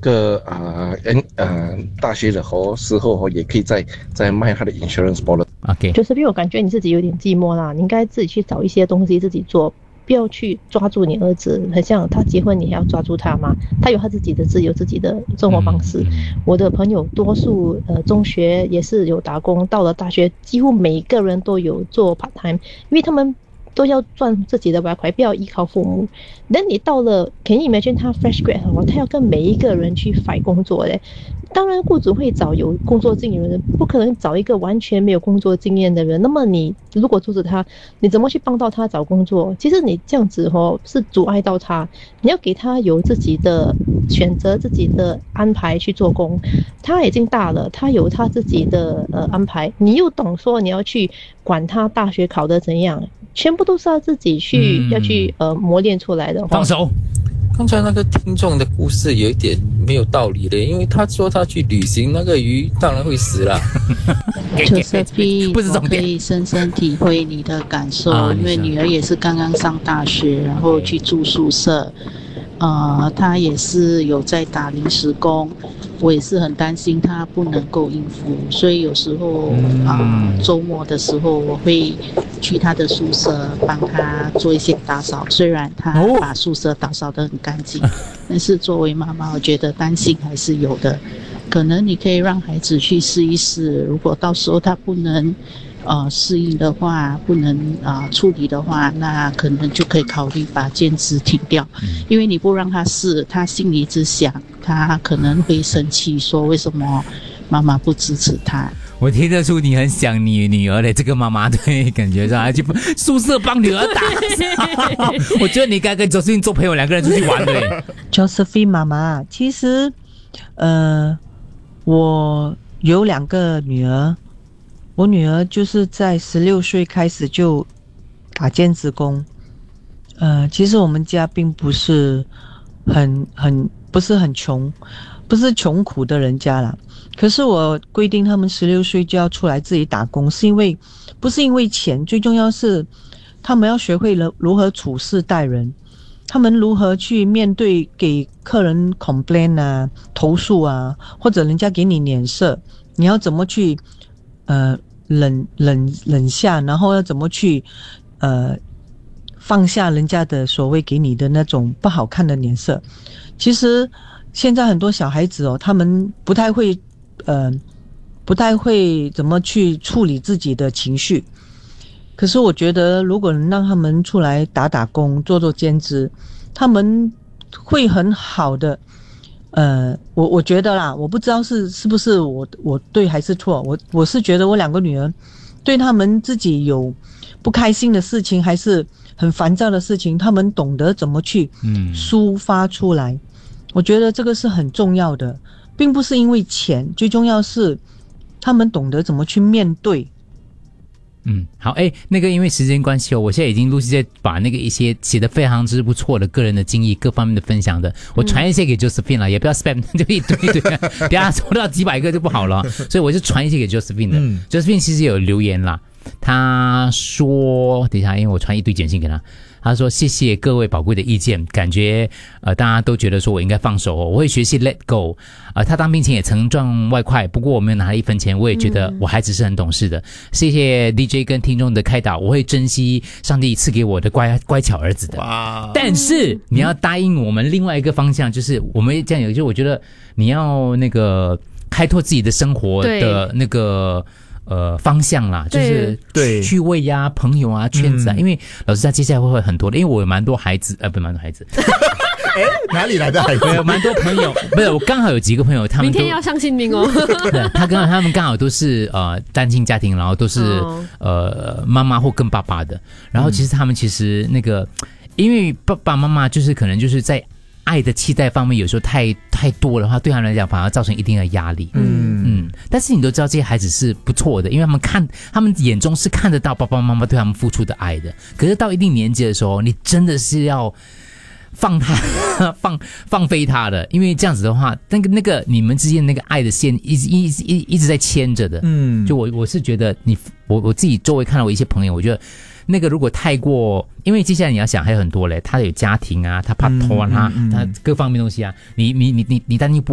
个大学的时候也可以再卖他的 insurance policy。 就是因为我感觉你自己有点寂寞啦，你应该自己去找一些东西自己做。不要去抓住你儿子，很像他结婚你还要抓住他嘛，他有他自己的自由，自己的生活方式。我的朋友多数中学也是有打工，到了大学几乎每个人都有做 part time， 因为他们都要赚自己的外快，不要依靠父母。那你到了 can you imagine 他 fresh grad 他要跟每一个人去 fight 工作嘞。当然雇主会找有工作经验的人，不可能找一个完全没有工作经验的人。那么你如果阻止他，你怎么去帮到他找工作？其实你这样子是阻碍到他。你要给他有自己的选择，自己的安排去做工。他已经大了，他有他自己的安排，你又懂说你要去管他大学考得怎样，全部都是要自己去要去磨练出来的。 放手。 刚才那个听众的故事有一点没有道理的，因为他说他去旅行，那个鱼当然会死了。 Josephine， 不是重点，我可以深深体会你的感受，因为女儿也是刚刚上大学，然后去住宿舍，她也是有在打临时工，我也是很担心她不能够应付，所以有时候周末的时候我会去她的宿舍帮她做一些打扫，虽然她把宿舍打扫得很干净，但是作为妈妈我觉得担心还是有的。可能你可以让孩子去试一试，如果到时候他不能适应的话，不能处理的话，那可能就可以考虑把兼职停掉。因为你不让他试，他心里一直想，他可能会生气，说为什么妈妈不支持他。 我听得出你很想你女儿的这个妈妈，对，感觉上去宿舍帮女儿打我觉得你该跟 Josephine 做朋友，两个人出去玩的。 Josephine 妈妈，其实我有2个女儿，我女儿就是在16岁开始就打兼职工。其实我们家并不是不是很穷，不是穷苦的人家啦。可是我规定他们16岁就要出来自己打工，不是因为钱，最重要是他们要学会了如何处事待人，他们如何去面对给客人 complain 啊、投诉啊，或者人家给你脸色，你要怎么去冷下，然后要怎么去放下人家的所谓给你的那种不好看的脸色。其实现在很多小孩子他们不太会怎么去处理自己的情绪。可是我觉得如果能让他们出来打工做兼职，他们会很好的我觉得啦，我不知道是不是我对还是错，我是觉得我2个女儿对他们自己有不开心的事情还是很烦躁的事情，他们懂得怎么去抒发出来。我觉得这个是很重要的，并不是因为钱，最重要是他们懂得怎么去面对。 好，那个因为时间关系我现在已经陆续在把那个一些写得非常之不错的个人的经历各方面的分享的，我传一些给 Josephine 了，也不要 spam 就一堆等下收到几百个就不好了，所以我就传一些给 Josephine 的。Josephine 其实有留言啦，他说等一下，因为我传一堆简讯给他，他说谢谢各位宝贵的意见，感觉大家都觉得说我应该放手我会学习 let go。他当兵前也曾赚外快，不过我没有拿了1分钱，我也觉得我孩子是很懂事的。谢谢 DJ 跟听众的开导，我会珍惜上帝赐给我的乖巧儿子的。但是你要答应我们另外一个方向，就是我们这样有，就我觉得你要那个开拓自己的生活的那个方向啦，就是趣味呀、朋友啊、圈子啊。因为老师他接下来会很多的，因为我有蛮多孩子，不是蛮多孩子。 哪里来的孩子？ 有蛮多朋友，不是我刚好有几个朋友，他们明天要上新名哦。 他们刚好都是单亲家庭，然后都是妈妈或跟爸爸的。然后其实那个，因为爸爸妈妈就是可能就是在爱的期待方面有时候太多的话，对他们来讲反而造成一定的压力。但是你都知道这些孩子是不错的，因为他们眼中是看得到爸爸妈妈对他们付出的爱的。可是到一定年纪的时候，你真的是要放飞他的，因为这样子的话，那个你们之间那个爱的线一直在牵着的。就我是觉得我自己周围看到我一些朋友，我觉得那个如果太过，因为接下来你要想还有很多嘞，他有家庭啊，他怕拖啊，他各方面东西啊，你担心不